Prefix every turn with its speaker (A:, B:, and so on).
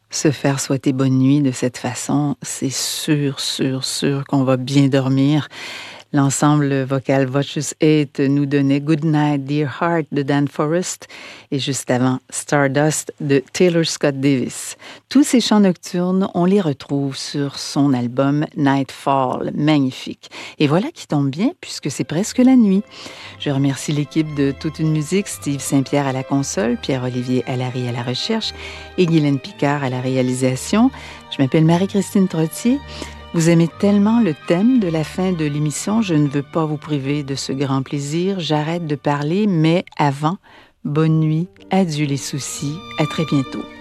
A: Se faire souhaiter bonne nuit de cette façon, c'est sûr qu'on va bien dormir. L'ensemble vocal Voices 8 nous donnait Good Night Dear Heart de Dan Forrest et juste avant Stardust de Taylor Scott Davis. Tous ces chants nocturnes, on les retrouve sur son album Nightfall, magnifique. Et voilà qui tombe bien puisque c'est presque la nuit. Je remercie l'équipe de Toute une musique, Steve Saint-Pierre à la console, Pierre-Olivier Allary à la recherche et Guylaine Picard à la réalisation. Je m'appelle Marie-Christine Trottier. Vous aimez tellement le thème de la fin de l'émission, je ne veux pas vous priver de ce grand plaisir. J'arrête de parler, mais avant, bonne nuit, adieu les soucis, à très bientôt.